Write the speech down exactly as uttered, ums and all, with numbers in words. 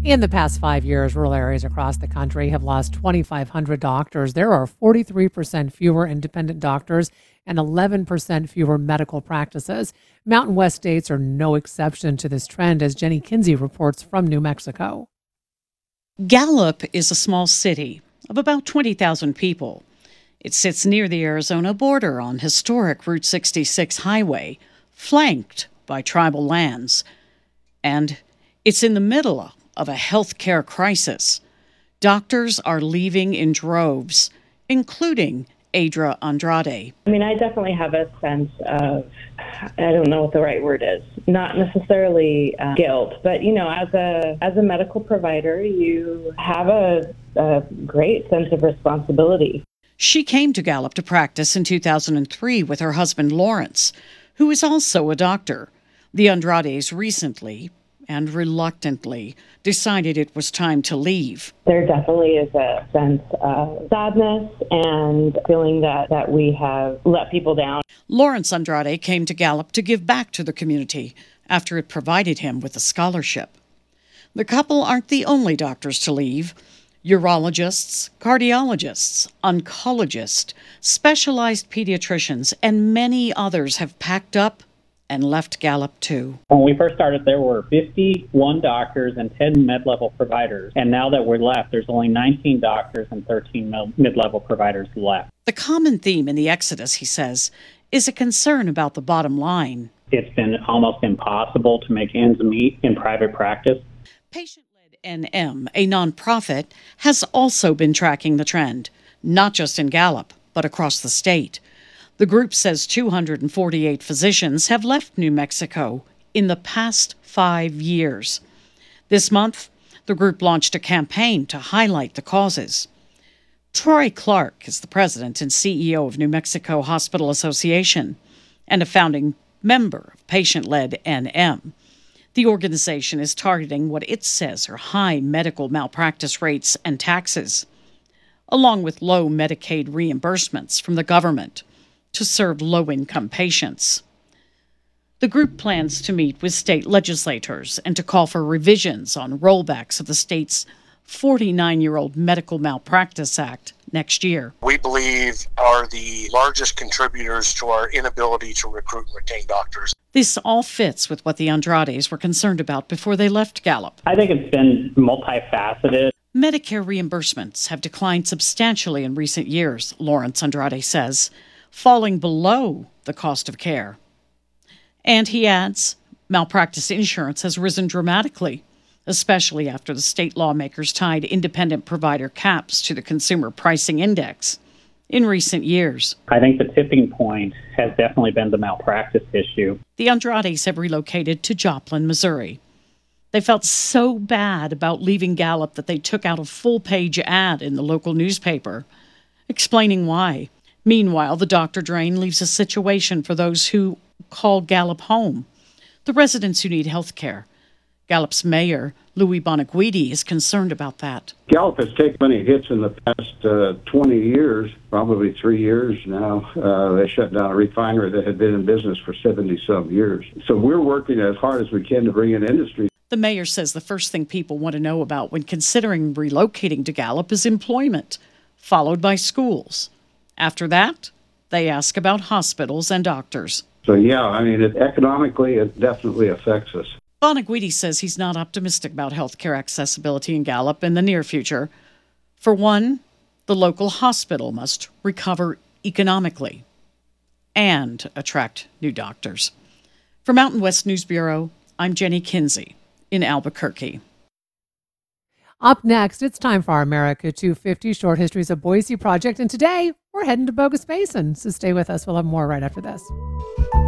In the past five years, rural areas across the country have lost twenty-five hundred doctors. There are forty-three percent fewer independent doctors and eleven percent fewer medical practices. Mountain West states are no exception to this trend, as Jenny Kinsey reports from New Mexico. Gallup is a small city of about twenty thousand people. It sits near the Arizona border on historic Route sixty-six highway, flanked by tribal lands. And it's in the middle of a healthcare crisis. Doctors are leaving in droves, including Adra Andrade. I mean, I definitely have a sense of, I don't know what the right word is, not necessarily uh, guilt, but, you know, as a as a medical provider, you have a, a great sense of responsibility. She came to Gallup to practice in two thousand three with her husband, Lawrence, who is also a doctor. The Andrades recently and reluctantly decided it was time to leave. There definitely is a sense of sadness and feeling that, that we have let people down. Lawrence Andrade came to Gallup to give back to the community after it provided him with a scholarship. The couple aren't the only doctors to leave. Urologists, cardiologists, oncologists, specialized pediatricians, and many others have packed up and left Gallup too. When we first started, there were fifty-one doctors and ten mid-level providers. And now that we're left, there's only nineteen doctors and thirteen mid-level providers left. The common theme in the exodus, he says, is a concern about the bottom line. It's been almost impossible to make ends meet in private practice. Patient-led N M, a nonprofit, has also been tracking the trend, not just in Gallup, but across the state. The group says two hundred forty-eight physicians have left New Mexico in the past five years. This month, the group launched a campaign to highlight the causes. Troy Clark is the president and C E O of New Mexico Hospital Association and a founding member of Patient-led N M. The organization is targeting what it says are high medical malpractice rates and taxes, along with low Medicaid reimbursements from the government to serve low-income patients. The group plans to meet with state legislators and to call for revisions on rollbacks of the state's forty-nine-year-old Medical Malpractice Act next year. We believe are the largest contributors to our inability to recruit and retain doctors. This all fits with what the Andrades were concerned about before they left Gallup. I think it's been multifaceted. Medicare reimbursements have declined substantially in recent years, Lawrence Andrade says, falling below the cost of care. And he adds, malpractice insurance has risen dramatically, especially after the state lawmakers tied independent provider caps to the Consumer Pricing Index in recent years. I think the tipping point has definitely been the malpractice issue. The Andrades have relocated to Joplin, Missouri. They felt so bad about leaving Gallup that they took out a full-page ad in the local newspaper, explaining why. Meanwhile, the doctor drain leaves a situation for those who call Gallup home, the residents who need health care. Gallup's mayor, Louis Bonneguidi, is concerned about that. Gallup has taken many hits in the past uh, twenty years, probably three years now. Uh, they shut down a refinery that had been in business for seventy-some years. So we're working as hard as we can to bring in industry. The mayor says the first thing people want to know about when considering relocating to Gallup is employment, followed by schools. After that, they ask about hospitals and doctors. So, yeah, I mean, it, economically, it definitely affects us. Bonneguidi says he's not optimistic about healthcare accessibility in Gallup in the near future. For one, the local hospital must recover economically and attract new doctors. For Mountain West News Bureau, I'm Jenny Kinsey in Albuquerque. Up next, it's time for our America two fifty Short Histories of Boise project. And today, we're heading to Bogus Basin. So stay with us. We'll have more right after this.